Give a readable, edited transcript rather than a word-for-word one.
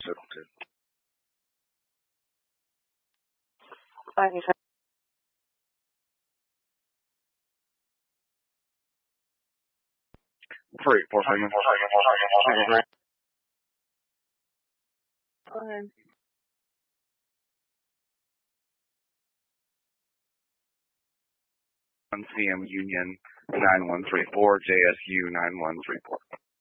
Free, 4 seconds. Okay. CM Union 9134, JSU 9134.